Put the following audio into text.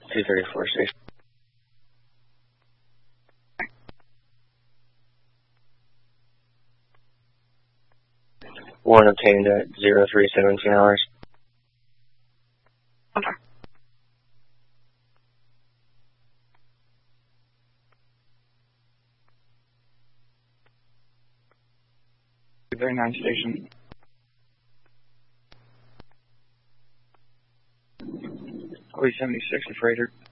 234 station. Warrant obtained at 0317 hours. Okay. 239 station. Lee 76 of Freighter.